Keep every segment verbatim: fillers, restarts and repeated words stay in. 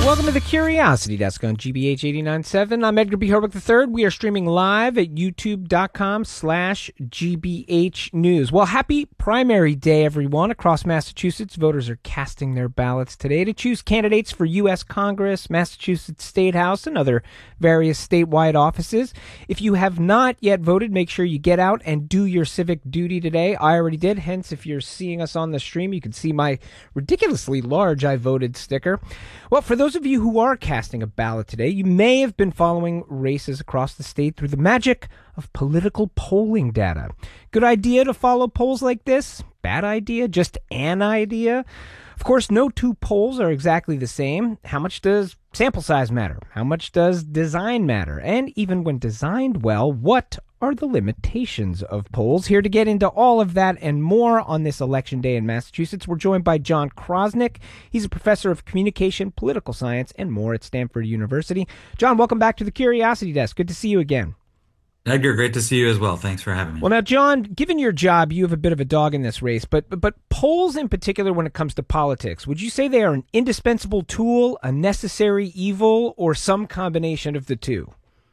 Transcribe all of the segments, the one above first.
Welcome to the Curiosity Desk on G B H eighty-nine point seven. I'm Edgar B. Herwick the third. We are streaming live at youtube.com slash GBH News. Well, happy primary day, everyone. Across Massachusetts, voters are casting their ballots today to choose candidates for U S Congress, Massachusetts State House, and other various statewide offices. If you have not yet voted, make sure you get out and do your civic duty today. I already did. Hence, if you're seeing us on the stream, you can see my ridiculously large I voted sticker. Well, for those of you who are casting a ballot today, you may have been following races across the state through the magic of political polling data. Good idea to follow polls like this? Bad idea? Just an idea? Of course, no two polls are exactly the same. How much does sample size matter? How much does design matter? And even when designed well, what are the limitations of polls? Here to get into all of that and more on this election day in Massachusetts, we're joined by John Krosnick. He's a professor of communication, political science, and more at Stanford University. John, welcome back to the Curiosity Desk. Good to see you again. Edgar, great to see you as well. Thanks for having me. Well, now, John, given your job, you have a bit of a dog in this race, but, but but polls in particular when it comes to politics, would you say they are an indispensable tool, a necessary evil, or some combination of the two?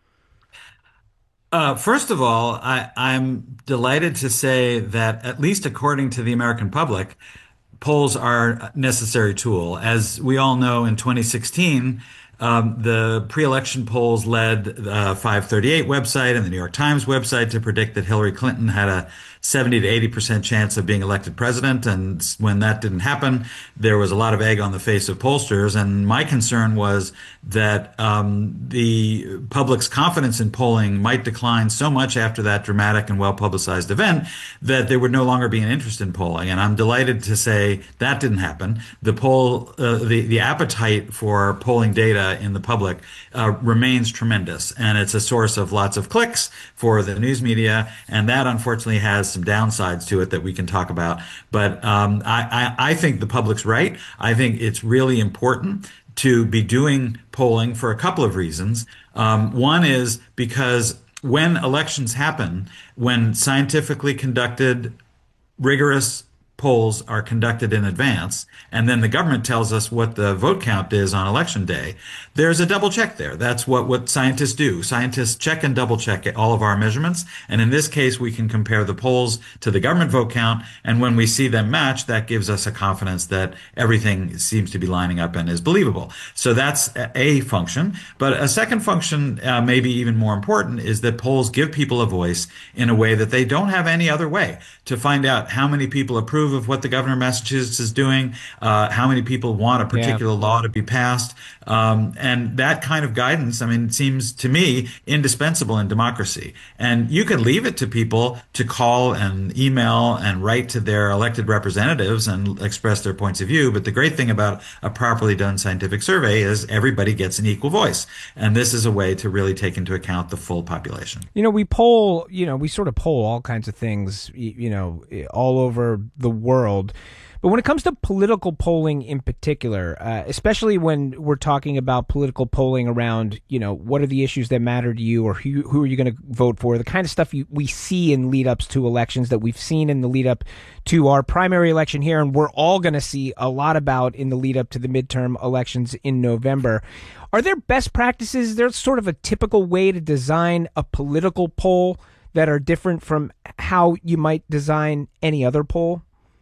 Uh, first of all, I, I'm delighted to say that, at least according to the American public, polls are a necessary tool. As we all know, in twenty sixteen, um, the pre-election polls led the five thirty-eight website and the New York Times website to predict that Hillary Clinton had a seventy to eighty percent chance of being elected president. And when that didn't happen, there was a lot of egg on the face of pollsters. And my concern was that um, the public's confidence in polling might decline so much after that dramatic and well-publicized event that there would no longer be an interest in polling. And I'm delighted to say that didn't happen. The poll, uh, the, the appetite for polling data in the public uh, remains tremendous. And it's a source of lots of clicks for the news media. And that, unfortunately, has some downsides to it that we can talk about. But um, I, I, I think the public's right. I think it's really important to be doing polling for a couple of reasons. Um, one is because when elections happen, when scientifically conducted, rigorous polls are conducted in advance, and then the government tells us what the vote count is on election day, there's a double check there. That's what, what scientists do. Scientists check and double check all of our measurements. And in this case, we can compare the polls to the government vote count. And when we see them match, that gives us a confidence that everything seems to be lining up and is believable. So that's a function. But a second function, uh, maybe even more important, is that polls give people a voice in a way that they don't have any other way to find out how many people approve of what the governor of Massachusetts is doing, uh, how many people want a particular yeah. law to be passed. Um, and that kind of guidance, I mean, it seems to me indispensable in democracy. And you could leave it to people to call and email and write to their elected representatives and express their points of view. But the great thing about a properly done scientific survey is everybody gets an equal voice. And this is a way to really take into account the full population. You know, we poll, you know, we sort of poll all kinds of things, you know, all over the world. But when it comes to political polling in particular, uh, especially when we're talking about political polling around, you know, what are the issues that matter to you, or who, who are you going to vote for, the kind of stuff you, we see in lead-ups to elections that we've seen in the lead-up to our primary election here, and we're all going to see a lot about in the lead-up to the midterm elections in November. Are there best practices? Is there sort of a typical way to design a political poll that are different from how you might design any other poll?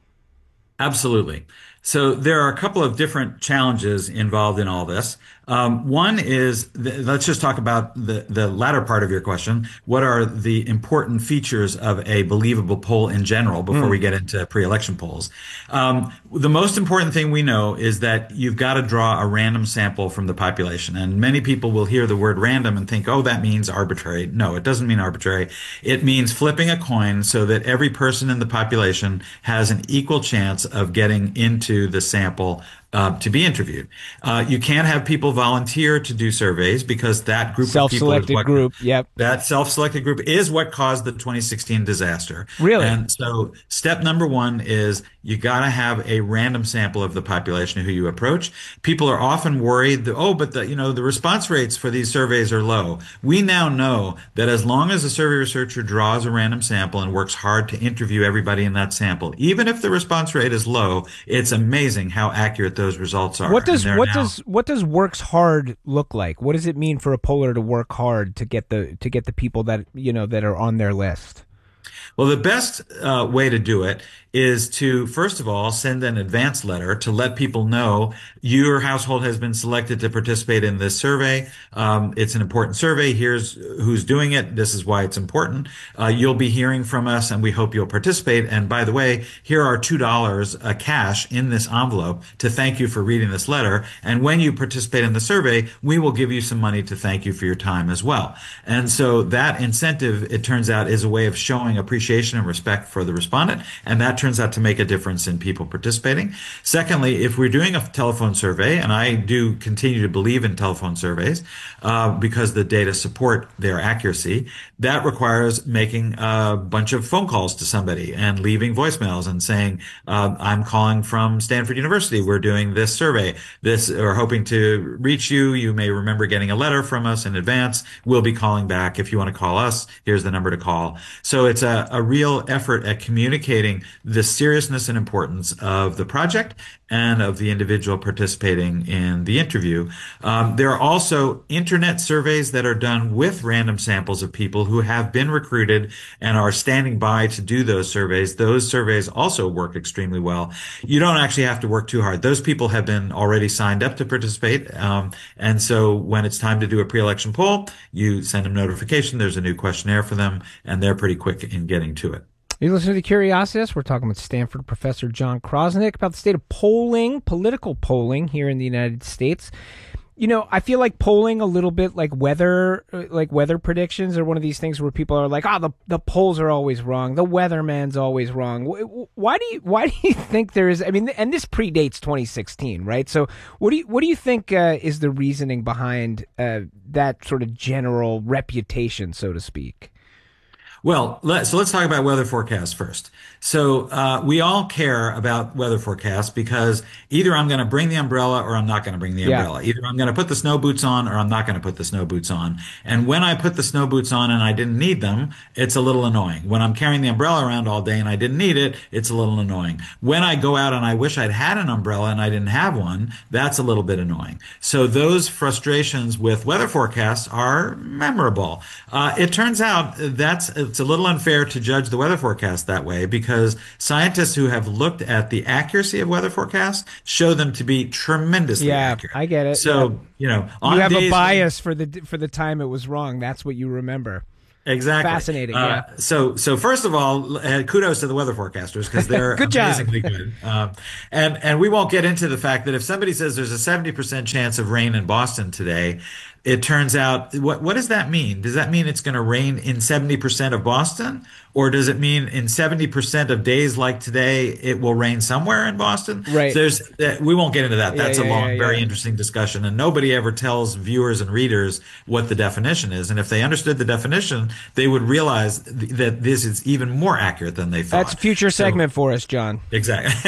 Absolutely. So there are a couple of different challenges involved in all this. Um, one is, the, let's just talk about the, the latter part of your question. What are the important features of a believable poll in general before mm. we get into pre-election polls? Um, the most important thing we know is that you've got to draw a random sample from the population. And many people will hear the word random and think, oh, that means arbitrary. No, it doesn't mean arbitrary. It means flipping a coin so that every person in the population has an equal chance of getting into the sample uh, to be interviewed. Uh, you can't have people volunteer to do surveys because that group of people, self-selected group, yep. That self-selected group is what caused the twenty sixteen disaster. Really? And so step number one is you got to have a random sample of the population who you approach. People are often worried that, oh, but the, you know, the response rates for these surveys are low. We now know that as long as a survey researcher draws a random sample and works hard to interview everybody in that sample, even if the response rate is low, it's amazing how accurate those those results are. What And does they're what now does what does works hard look like? What does it mean for a poller to work hard to get the to get the people that you know that are on their list? Well, the best uh, way to do it is to, first of all, send an advance letter to let people know your household has been selected to participate in this survey. Um, it's an important survey. Here's who's doing it. This is why it's important. Uh, you'll be hearing from us, and we hope you'll participate. And by the way, here are two dollars uh, cash in this envelope to thank you for reading this letter. And when you participate in the survey, we will give you some money to thank you for your time as well. And so that incentive, it turns out, is a way of showing appreciation and respect for the respondent. And that turns out to make a difference in people participating. Secondly, if we're doing a telephone survey, and I do continue to believe in telephone surveys uh, because the data support their accuracy, that requires making a bunch of phone calls to somebody and leaving voicemails and saying, uh, I'm calling from Stanford University. We're doing this survey. This, or hoping to reach you. You may remember getting a letter from us in advance. We'll be calling back. If you want to call us, here's the number to call. So it's a, a real effort at communicating the seriousness and importance of the project and of the individual participating in the interview. Um, there are also internet surveys that are done with random samples of people who have been recruited and are standing by to do those surveys. Those surveys also work extremely well. You don't actually have to work too hard. Those people have been already signed up to participate. Um, and so when it's time to do a pre-election poll, you send them notification. There's a new questionnaire for them, and they're pretty quick in getting to it. You listen to The Curiosities. We're talking with Stanford professor John Krosnick about the state of polling, political polling here in the United States. You know, I feel like polling a little bit like weather, like weather predictions are one of these things where people are like, "Oh, the the polls are always wrong. The weatherman's always wrong." Why do you why do you think there is? I mean, and this predates twenty sixteen, right? So, what do you what do you think uh, is the reasoning behind uh, that sort of general reputation, so to speak? Well, let, so let's talk about weather forecasts first. So uh, we all care about weather forecasts because either I'm going to bring the umbrella or I'm not going to bring the Yeah. umbrella. Either I'm going to put the snow boots on or I'm not going to put the snow boots on. And when I put the snow boots on and I didn't need them, it's a little annoying. When I'm carrying the umbrella around all day and I didn't need it, it's a little annoying. When I go out and I wish I'd had an umbrella and I didn't have one, that's a little bit annoying. So those frustrations with weather forecasts are memorable. Uh, it turns out that's it's a little unfair to judge the weather forecast that way because scientists who have looked at the accuracy of weather forecasts show them to be tremendously Yeah, accurate. I get it. So, Yeah. you know, on You have a days bias for the for the time it was wrong. That's what you remember. Exactly. Fascinating, Uh, yeah. So, so first of all, uh, kudos to the weather forecasters because they're Good job. amazingly good. Um, and and we won't get into the fact that if somebody says there's a seventy percent chance of rain in Boston today, it turns out what what does that mean? Does that mean it's going to rain in seventy percent of Boston, or does it mean in seventy percent of days like today it will rain somewhere in Boston? Right. So there's uh, we won't get into that. Yeah, That's yeah, a long, yeah, very yeah. interesting discussion, and nobody ever tells viewers and readers what the definition is. And if they understood the definition, they would realize th- that this is even more accurate than they thought. That's a future So- segment for us, John. Exactly.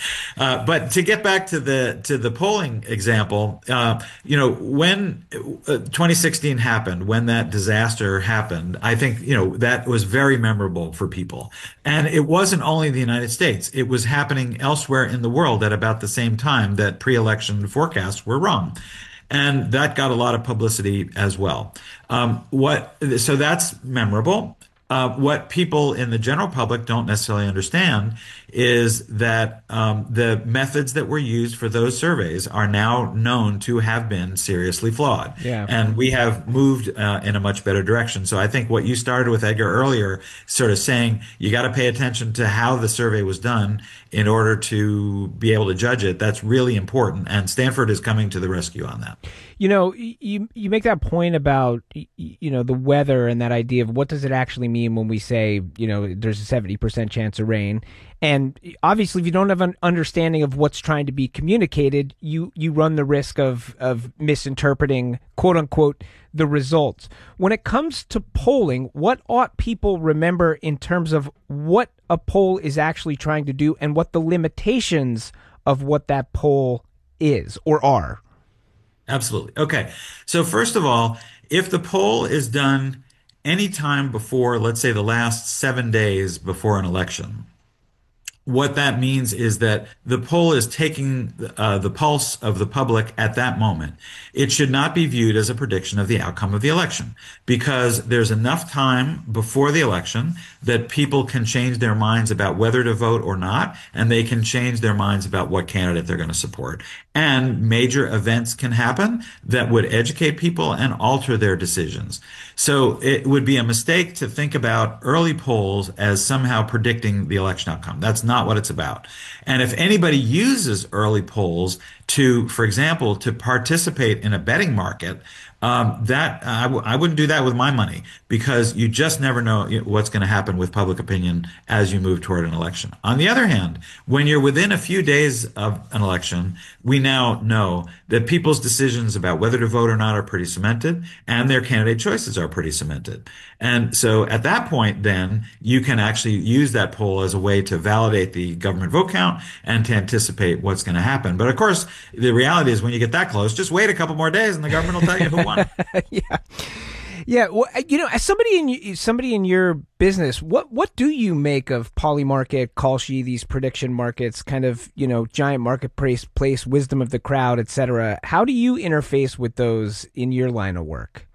uh, but to get back to the to the polling example, uh, you know, when uh, twenty sixteen happened, when that disaster happened, I think you know that was very memorable for people. And it wasn't only the United States; it was happening elsewhere in the world at about the same time that pre-election forecasts were wrong. And that got a lot of publicity as well. Um, what so that's memorable. Uh, what people in the general public don't necessarily understand is that um, the methods that were used for those surveys are now known to have been seriously flawed. Yeah. And we have moved uh, in a much better direction. So I think what you started with, Edgar, earlier, sort of saying you got to pay attention to how the survey was done in order to be able to judge it, that's really important. And Stanford is coming to the rescue on that. You know, you you make that point about you know the weather and that idea of what does it actually mean when we say you know there's a seventy percent chance of rain, and obviously if you don't have an understanding of what's trying to be communicated, you you run the risk of of misinterpreting quote unquote the results. When it comes to polling, what ought people remember in terms of what a poll is actually trying to do and what the limitations of what that poll is or are? Absolutely. Okay. So first of all, if the poll is done any time before, let's say the last seven days before an election, what that means is that the poll is taking uh, the pulse of the public at that moment. It should not be viewed as a prediction of the outcome of the election because there's enough time before the election that people can change their minds about whether to vote or not, and they can change their minds about what candidate they're going to support. And major events can happen that would educate people and alter their decisions. So it would be a mistake to think about early polls as somehow predicting the election outcome. That's not what it's about. And if anybody uses early polls to, for example, to participate in a betting market, um, that I w- I wouldn't do that with my money because you just never know what's going to happen with public opinion as you move toward an election. On the other hand, when you're within a few days of an election, we now know that people's decisions about whether to vote or not are pretty cemented and their candidate choices are pretty cemented. And so at that point, then you can actually use that poll as a way to validate the government vote count and to anticipate what's going to happen. But of course, the reality is when you get that close, just wait a couple more days and the government will tell you who won. Yeah. Yeah, well, you know, as somebody in somebody in your business, what what do you make of Polymarket, Kalshi, these prediction markets, kind of, you know, giant marketplace, place, wisdom of the crowd, et cetera? How do you interface with those in your line of work?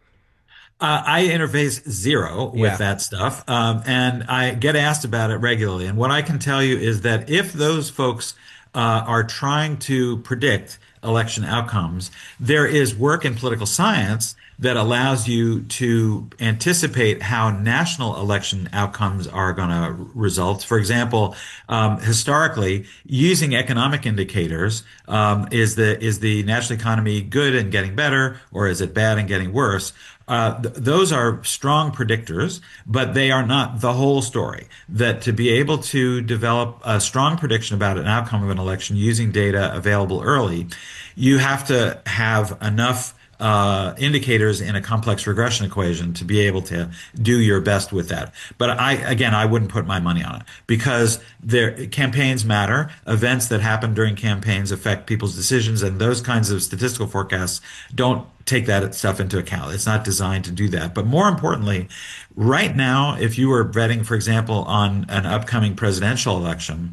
Uh, I interface zero with Yeah. that stuff, um, and I get asked about it regularly. And what I can tell you is that if those folks uh, are trying to predict election outcomes, there is work in political science that allows you to anticipate how national election outcomes are going to result. For example, um, historically, using economic indicators, um, is the is the national economy good and getting better, or is it bad and getting worse? Uh, th- those are strong predictors, but they are not the whole story. That to be able to develop a strong prediction about an outcome of an election using data available early, you have to have enough uh, indicators in a complex regression equation to be able to do your best with that. But I, again, I wouldn't put my money on it because their campaigns matter. Events that happen during campaigns affect people's decisions, and those kinds of statistical forecasts don't take that stuff into account. It's not designed to do that. But more importantly, right now, if you were betting, for example, on an upcoming presidential election,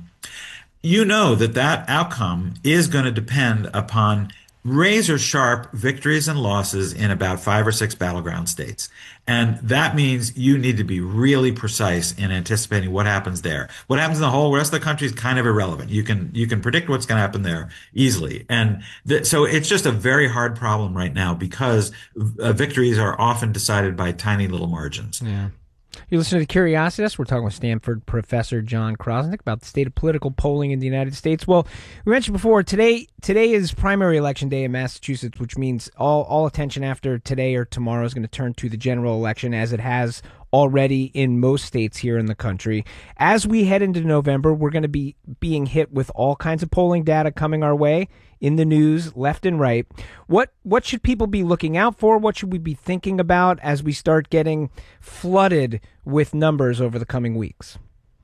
you know that that outcome is going to depend upon razor sharp victories and losses in about five or six battleground states. And that means you need to be really precise in anticipating what happens there. What happens in the whole rest of the country is kind of irrelevant. You can you can predict what's going to happen there easily. And th- so it's just a very hard problem right now because uh, victories are often decided by tiny little margins. Yeah. You're listening to Curiositas. We're talking with Stanford professor John Krosnick about the state of political polling in the United States. Well, we mentioned before, today today is primary election day in Massachusetts, which means all, all attention after today or tomorrow is going to turn to the general election, as it has already in most states here in the country. As we head into November, we're going to be being hit with all kinds of polling data coming our way in the news, left and right. What what should people be looking out for? What should we be thinking about as we start getting flooded with numbers over the coming weeks?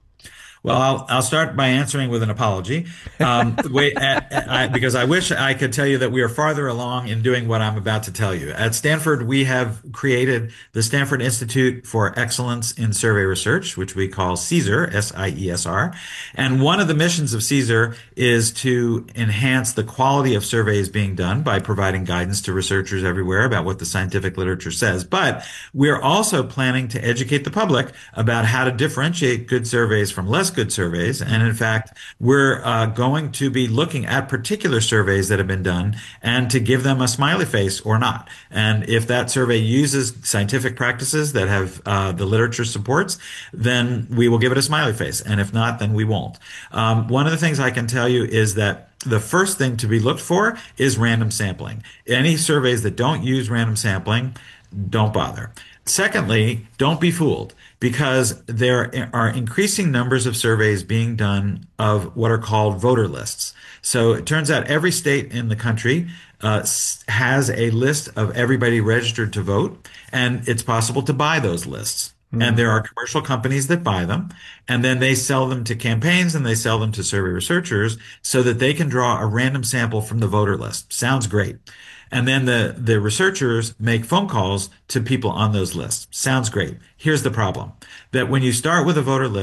Well, I'll, I'll start by answering with an apology, um, wait, at, I, because I wish I could tell you that we are farther along in doing what I'm about to tell you. At Stanford, we have created the Stanford Institute for Excellence in Survey Research, which we call CESR, S I E S R. And one of the missions of CESR is to enhance the quality of surveys being done by providing guidance to researchers everywhere about what the scientific literature says. But we're also planning to educate the public about how to differentiate good surveys from less good surveys. And in fact, we're uh, going to be looking at particular surveys that have been done and to give them a smiley face or not. And if that survey uses scientific practices that have uh, the literature supports, then we will give it a smiley face. And if not, then we won't. Um, one of the things I can tell you is that the first thing to be looked for is random sampling. Any surveys that don't use random sampling, don't bother. Secondly, don't be fooled, because there are increasing numbers of surveys being done of what are called voter lists. So it turns out every state in the country uh, has a list of everybody registered to vote, and it's possible to buy those lists. Mm. And there are commercial companies that buy them, and then they sell them to campaigns and they sell them to survey researchers so that they can draw a random sample from the voter list. Sounds great. And then the, the researchers make phone calls to people on those lists. Sounds great. Here's the problem, that when you start with a voter list,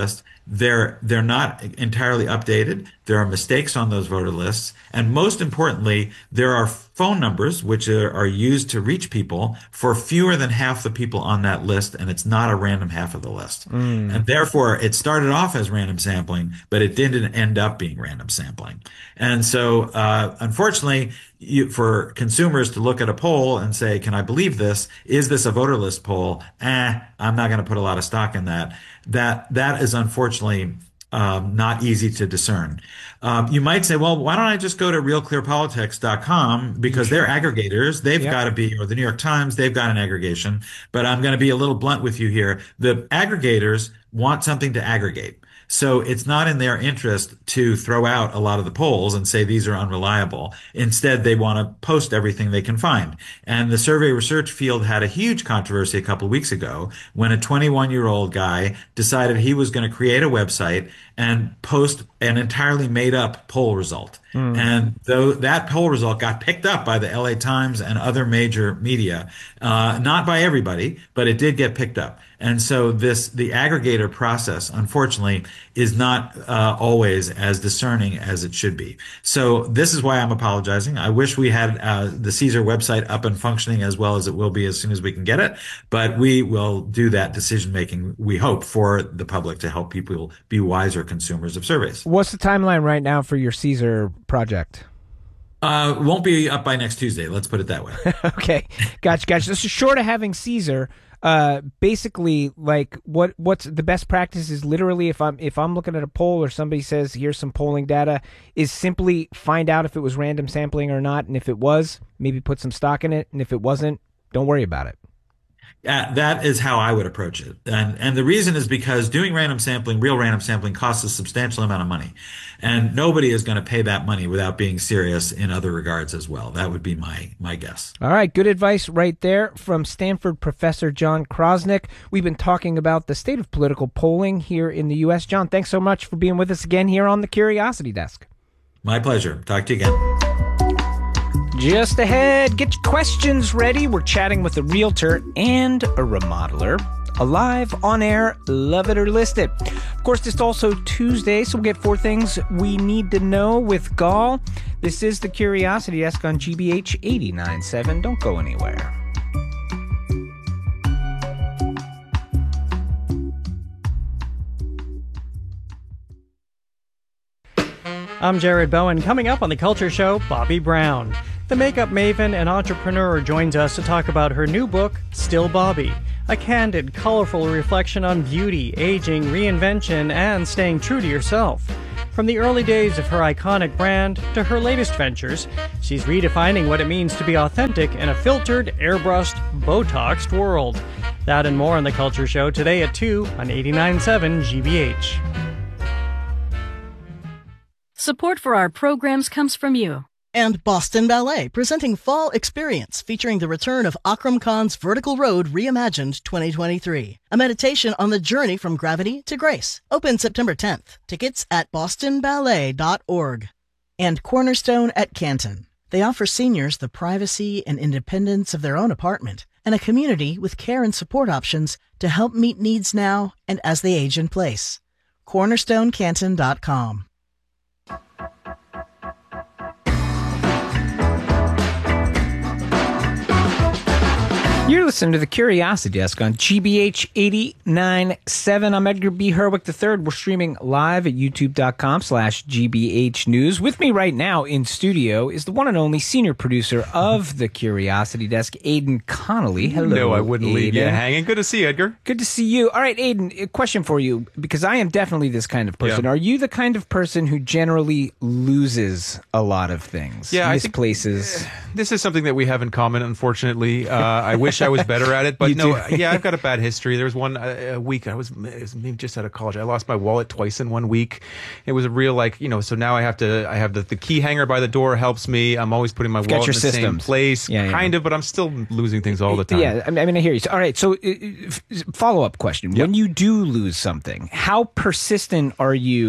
They're they're not entirely updated. There are mistakes on those voter lists, and most importantly, there are phone numbers which are, are used to reach people for fewer than half the people on that list, and it's not a random half of the list. Mm. And therefore, it started off as random sampling, but it didn't end up being random sampling. And so, uh, unfortunately, you, for consumers to look at a poll and say, "Can I believe this? Is this a voter list poll?" Eh, I'm not going to put a lot of stock in that. That that is unfortunately um, not easy to discern. Um, you might say, well, why don't I just go to real clear politics dot com because they're aggregators. They've Yep. got to be, or the New York Times, they've got an aggregation. But I'm going to be a little blunt with you here. The aggregators want something to aggregate. So it's not in their interest to throw out a lot of the polls and say these are unreliable. Instead, they want to post everything they can find. And the survey research field had a huge controversy a couple of weeks ago when a twenty-one year old guy decided he was going to create a website and post an entirely made up poll result. Mm. And though that poll result got picked up by the L A Times and other major media, uh, not by everybody, but it did get picked up. And so this, the aggregator process, unfortunately, is not uh, always as discerning as it should be. So this is why I'm apologizing. I wish we had uh, the Caesar website up and functioning as well as it will be as soon as we can get it. But we will do that decision making, we hope, for the public to help people be wiser consumers of surveys. What's the timeline right now for your Caesar project? Uh, won't be up by next Tuesday. Let's put it that way. Okay. Gotcha. Gotcha. So short of having Caesar, uh, basically, like, what what's the best practice is literally if I'm if I'm looking at a poll or somebody says here's some polling data, is simply find out if it was random sampling or not, and if it was, maybe put some stock in it, and if it wasn't, don't worry about it. Uh, that is how I would approach it. And and the reason is because doing random sampling, real random sampling, costs a substantial amount of money. And nobody is going to pay that money without being serious in other regards as well. That would be my my guess. All right, good advice right there from Stanford professor John Krosnick. We've been talking about the state of political polling here in the U S. John, thanks so much for being with us again here on the Curiosity Desk. My pleasure. Talk to you again. Just ahead, get your questions ready. We're chatting with a realtor and a remodeler. Alive, on air, love it or list it. Of course, it's also Tuesday, so we'll get four things we need to know with Gall. This is the Curiosity Desk on G B H eighty-nine point seven. Don't go anywhere. I'm Jared Bowen. Coming up on The Culture Show, Bobbi Brown. The makeup maven and entrepreneur joins us to talk about her new book, Still Bobbi, a candid, colorful reflection on beauty, aging, reinvention, and staying true to yourself. From the early days of her iconic brand to her latest ventures, she's redefining what it means to be authentic in a filtered, airbrushed, Botoxed world. That and more on The Culture Show today at two on eighty-nine point seven G B H. Support for our programs comes from you. And Boston Ballet, presenting Fall Experience, featuring the return of Akram Khan's Vertical Road Reimagined twenty twenty-three. A meditation on the journey from gravity to grace. Open September tenth. Tickets at boston ballet dot org. And Cornerstone at Canton. They offer seniors the privacy and independence of their own apartment and a community with care and support options to help meet needs now and as they age in place. cornerstone canton dot com. You're listening to the Curiosity Desk on G B H eighty-nine point seven. I'm Edgar B. Herwick the third. We're streaming live at youtube.com slash GBH News. With me right now in studio is the one and only senior producer of the Curiosity Desk, Aidan Connolly. Hello, No, I wouldn't Aidan. leave you hanging. Good to see you, Edgar. Good to see you. All right, Aidan, a question for you, because I am definitely this kind of person. Yeah. Are you the kind of person who generally loses a lot of things? Yeah, I think- Misplaces? This is something that we have in common, unfortunately. Uh, I wish I was better at it, but You no, do? yeah, I've got a bad history. There was one uh, a week, I was, it was maybe just out of college. I lost my wallet twice in one week. It was a real, like, you know, so now I have to, I have the, the key hanger by the door helps me. I'm always putting my You've got wallet your in the systems. same place, Yeah, yeah. kind of, but I'm still losing things all the time. Yeah, I mean, I mean, I hear you. So, all right, so uh, f- follow-up question. Yep. When you do lose something, how persistent are you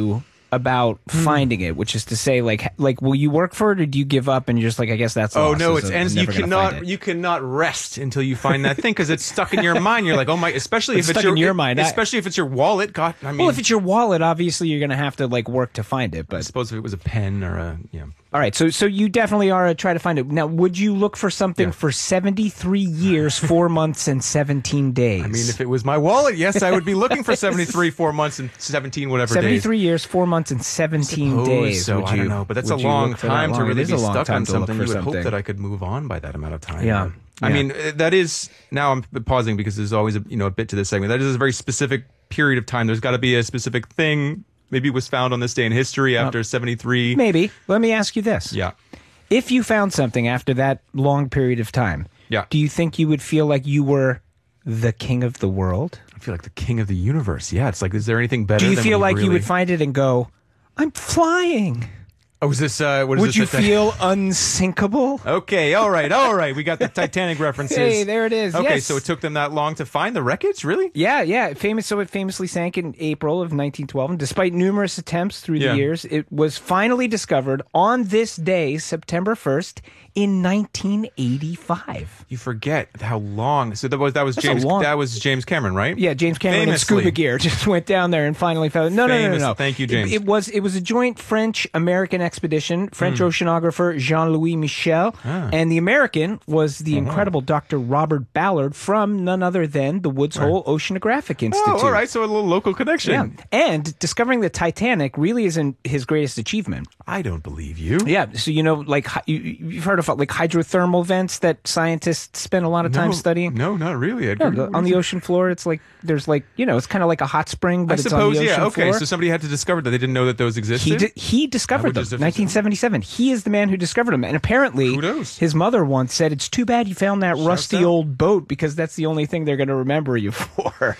about finding it, which is to say, like, like, will you work for it, or do you give up and you're just like, I guess that's oh lost, no, so it's I'm ends. You never gonna cannot find it. you cannot rest until you find that thing because it's stuck in your mind. You're like, oh my, especially It's if it's stuck your, in your mind. I- especially if it's your wallet. God, I mean, Well, if it's your wallet, obviously you're going to have to like work to find it. I But suppose if it was a pen or a yeah. all right, so so you definitely are a try to find it. Now, would you look for something Yeah. for seventy-three years, four months, and seventeen days? I mean, if it was my wallet, yes, I would be looking for seventy-three, four months and seventeen, whatever days. seventy-three years, four months, and seventeen Suppose days. So would I you, don't know, but that's a would you long look for time that to long? really It is be a long stuck time on to look something. for You would hope something. that I could move on by that amount of time. Yeah. I Yeah. mean, uh, that is now I'm pausing because there's always a you know a bit to this segment. That is a very specific period of time. There's got to be a specific thing. Maybe it was found on this day in history after seventy-three. Maybe. Let me ask you this. Yeah. If you found something after that long period of time, Yeah. do you think you would feel like you were the king of the world? I feel like the king of the universe. Yeah. It's like, is there anything better? Do you than feel when like you really- would find it and go, I'm flying? Oh, is this? Uh, what is Would this you a thing? feel unsinkable? Okay, all right, all right. We got the Titanic references. Hey, there it is. Okay, Yes. so it took them that long to find the wreckage, really? Yeah, yeah. Famous. So it famously sank in April of nineteen twelve, and despite numerous attempts through Yeah. the years, it was finally discovered on this day, September first, in nineteen eighty-five. You forget how long. So that was that was That's a James long- that was James Cameron, right? Yeah, James Cameron and Famously. scuba gear just went down there and finally found. No, no, no, no, Famous. no. Thank you, It- James. It, was it was a joint French-American expedition. French oceanographer Jean-Louis Michel, Ah. and the American was the Oh, incredible Doctor Robert Ballard from none other than the Woods Hole Oceanographic Institute. Oh, all right. So a little local connection. Yeah, and discovering the Titanic really isn't his greatest achievement. I don't believe you. Yeah, so you know, like hy- you, you've heard of like hydrothermal vents that scientists spend a lot of time no, studying. No, not really. Edgar. Yeah, the- What on is the it? ocean floor, it's like there's like you know, it's kind of like a hot spring, but I it's suppose, on the ocean yeah. Okay, floor. so somebody had to discover that. They didn't know that those existed. He di- he That discovered would them, just- nineteen seventy-seven. He is the man who discovered them, and apparently, Kudos. his mother once said, "It's too bad you found that rusty out. old boat because that's the only thing they're going to remember you for."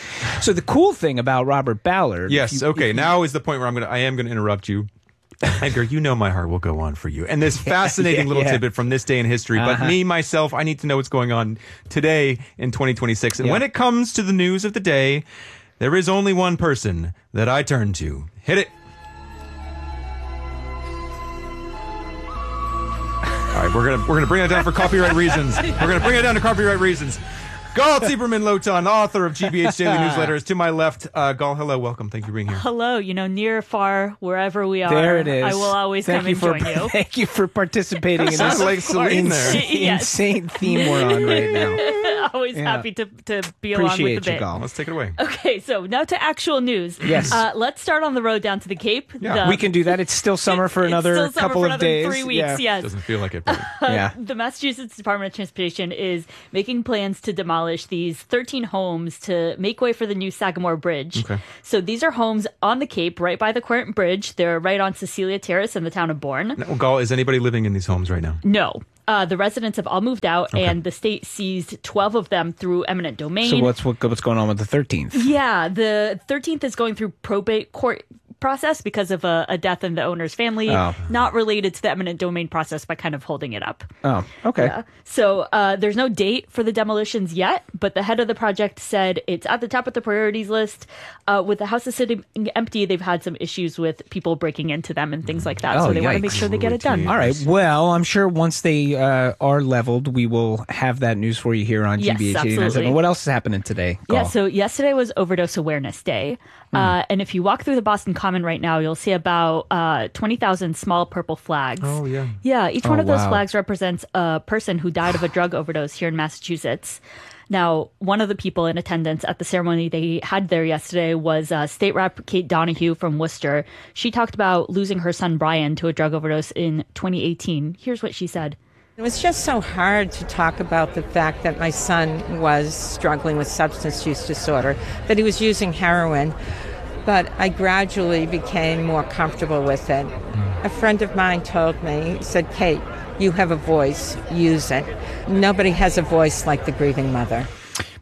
So the cool thing about Robert Ballard, Yes. if you- okay. if you- Now is the point where I'm gonna. I am gonna interrupt you. Edgar, you know my heart will go on for you. And this fascinating yeah, little yeah. tidbit from this day in history. But Uh-huh. me, myself, I need to know what's going on today in twenty twenty-six. And Yeah. when it comes to the news of the day, there is only one person that I turn to. Hit it. All right, we're gonna we're gonna bring it down for copyright reasons. We're gonna bring it down to copyright reasons. Gal Zieberman Lotan, author of G B H Daily Newsletters, to my left. Uh, Gal, hello, welcome. Thank you for being here. Hello, you know, near, far, wherever we are. There it is. I will always thank come you and for, join you. Thank you for participating in Sounds this like Celine there. insane, Yes. insane theme we're on right now. Always Yeah. happy to, to be along with Appreciate the you, bit. Gal. Let's take it away. Okay, so now to actual news. Yes. Uh, let's start on the road down to the Cape. Yeah. The- We can do that. It's still summer for it's another still summer couple for of another days. Three weeks, yeah. yes. Doesn't feel like it. But yeah. The Massachusetts Department of Transportation is making plans to demolish these thirteen homes to make way for the new Sagamore Bridge. Okay. So these are homes on the Cape, right by the current bridge. They're right on Cecilia Terrace in the town of Bourne. Now, Gal, is anybody living in these homes right now? No. Uh, the residents have all moved out, and the state seized twelve of them through eminent domain. So what's what, what's going on with the thirteenth? Yeah, the thirteenth is going through probate court process because of a, a death in the owner's family, Oh. not related to the eminent domain process, but kind of holding it up. Oh, okay. Yeah. So uh, there's no date for the demolitions yet, but the head of the project said it's at the top of the priorities list. Uh, with the houses sitting empty, they've had some issues with people breaking into them and things like that. Oh, so they want to yikes. make sure they get it done. All right. Well, I'm sure once they uh, are leveled, we will have that news for you here on Yes, G B H eighty-nine absolutely. seven. What else is happening today? Yeah, Gal? so yesterday was Overdose Awareness Day. Hmm. Uh, and if you walk through the Boston Common right now, you'll see about uh, twenty thousand small purple flags. Oh, yeah. Yeah, each one Oh, of those wow. flags represents a person who died of a drug overdose here in Massachusetts. Now, one of the people in attendance at the ceremony they had there yesterday was uh, State Rep Kate Donahue from Worcester. She talked about losing her son Brian to a drug overdose in twenty eighteen. Here's what she said. It was just so hard to talk about the fact that my son was struggling with substance use disorder, that he was using heroin, but I gradually became more comfortable with it. A friend of mine told me, said, Kate, you have a voice, use it. Nobody has a voice like the grieving mother.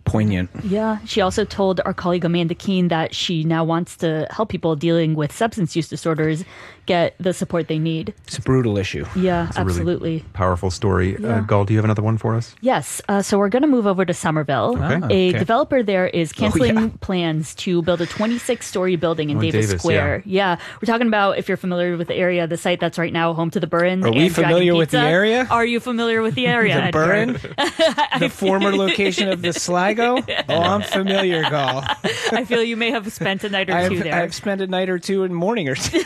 poignant. Yeah. She also told our colleague Amanda Keene that she now wants to help people dealing with substance use disorders get the support they need. It's a brutal issue. Yeah, It's a really absolutely. powerful story. Yeah. Uh, Gul, do you have another one for us? Yes. Uh, so we're going to move over to Somerville. Okay. A Okay. developer there is canceling Oh, yeah. plans to build a twenty-six story building in Oh, Davis, Davis, Square. Yeah. We're talking about, if you're familiar with the area, the site that's right now home to the Burren. Are we and Dragon familiar with the Pizza. area? Are you familiar with the area? The Edgar? Burren? The former location of the Sligo? Oh, I'm familiar, Gall. I feel you may have spent a night or I've, two there. I've spent a night or two in morning or two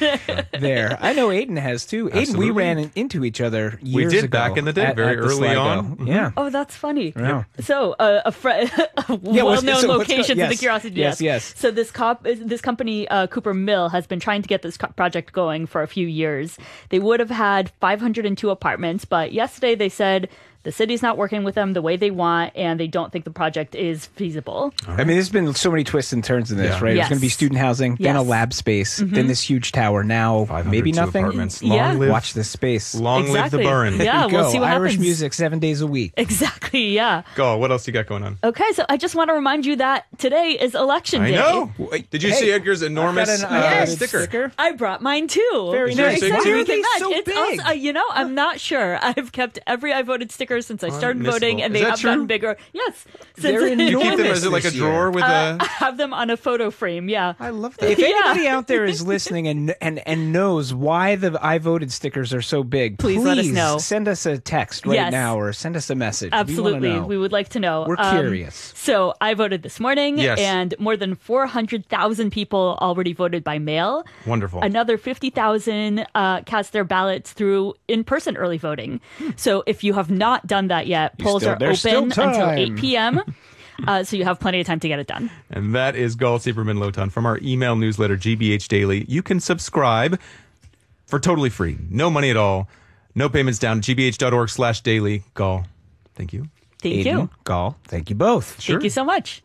there. I know Aiden has too. Aiden, we Absolutely. ran in- into each other We years did ago. back in the day, at- very at the early Sligo. on. Mhm. Yeah. Oh, that's funny. Yeah. So, uh, a, fr- a Yeah, what's- well-known so what's location go- to the yes, Curiosity yes, Desk. yes. So this cop, this company, uh, Cooper Mill, has been trying to get this co- project going for a few years. They would have had five hundred two apartments, but yesterday they said the city's not working with them the way they want, and they don't think the project is feasible. I mean, there's been so many twists and turns in this, Yeah. right? It's Yes. going to be student housing, then a Yes. lab space, then this huge tower. Now, five hundred maybe two nothing. apartments. Yeah. Long live, Watch this space. long live the Exactly. Burren. Yeah. There you we'll go. see what Irish happens. music seven days a week. Exactly, yeah. Gul, what else you got going on? Okay, so I just want to remind you that today is election I day. know. Wait, Did you hey, see Edgar's I've enormous got an uh, iPad sticker? I brought mine too. Very Is yours nice. big Why too? are You they can match. so It's big? also, uh, you know, I'm not sure. I've kept every I voted sticker since I started Unmissable. voting, and Is they that have true? gotten bigger. Yes, They're since You keep them enormous as like a this year. drawer with uh, a. I have them on a photo frame. Yeah. I love that. If Yeah. anybody out there is listening and and and knows why the I voted stickers are so big, Please let us know. Send us a text right Yes. now or send us a message. Absolutely. We, wanna know. We would like to know. We're Um, curious. So I voted this morning, Yes. and more than four hundred thousand people already voted by mail. Wonderful. Another fifty thousand uh, cast their ballots through in-person early voting. So if you have not done that yet, You polls still- are there's still open until time. eight p.m., uh, so you have plenty of time to get it done. And that is Gul Sieberman Lotan from our email newsletter, G B H Daily. You can subscribe for totally free. No money at all. No payments down. G B H dot org slash daily. Gul, thank you. Thank Aiden, you. Gall, thank you both. Thank you so much.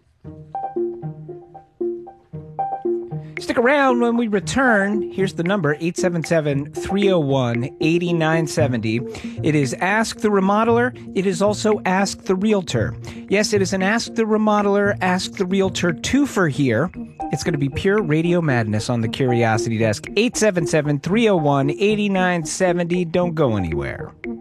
Stick around when we return. Here's the number, eight seven seven, three oh one, eight nine seven oh. It is Ask the Remodeler. It is also Ask the Realtor. Yes, it is an Ask the Remodeler, Ask the Realtor twofer here. It's going to be pure radio madness on the Curiosity Desk. eight seven seven, three oh one, eight nine seven oh. Don't go anywhere.